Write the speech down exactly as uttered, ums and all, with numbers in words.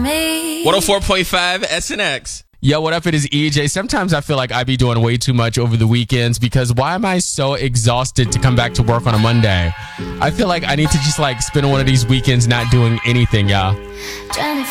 me. one oh four point five S N X. Yo, what up? It is E J. Sometimes I feel like I be doing way too much over the weekends because why am I so exhausted to come back to work on a Monday? I feel like I need to just like spend one of these weekends not doing anything, y'all.